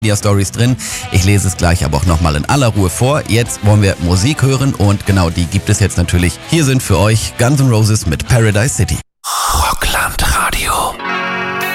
Stories drin. Ich lese es gleich aber auch nochmal in aller Ruhe vor. Jetzt wollen wir Musik hören und genau die gibt es jetzt natürlich. Hier sind für euch Guns N' Roses mit Paradise City. Rockland Radio.